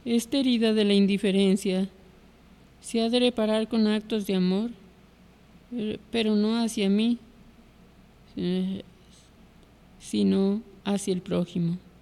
Esta herida de la indiferencia se ha de reparar con actos de amor, pero no hacia mí, sino hacia el prójimo.